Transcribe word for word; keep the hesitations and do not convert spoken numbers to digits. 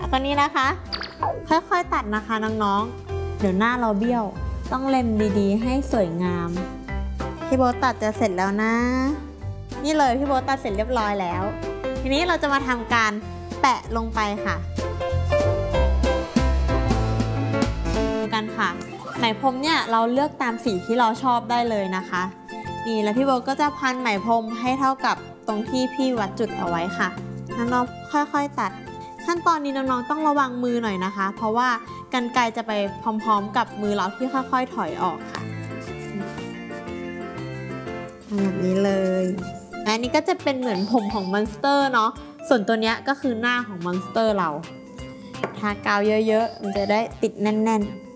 แล้วก็นี่นะคะค่อยๆตัดนะคะน้องๆเดี๋ยวหน้าเราเบี้ยวต้องเล็มดีๆให้สวยงามพี่โบตัดจะเสร็จแล้วนะนี่เลยพี่โบตัดเสร็จเรียบร้อยแล้วทีนี้เราจะมาทำการแปะลงไปค่ะกันค่ะไหมพรมเนี่ยเราเลือกตามสีที่เราชอบได้เลยนะคะนี่แล้วพี่โบก็จะพันไหมพรมให้เท่ากับตรงที่พี่วัดจุดเอาไว้ค่ะน้องๆค่อยๆตัดขั้นตอนนี้น้องๆต้องระวังมือหน่อยนะคะเพราะว่ากรรไกรจะไปพร้อมๆกับมือเราที่ค่อยๆถอยออกค่ะแบบนี้เลยและนี่ก็จะเป็นเหมือนผมของมอนสเตอร์เนาะส่วนตัวนี้ก็คือหน้าของมอนสเตอร์เราทากาวเยอะๆมันจะได้ติดแน่นๆ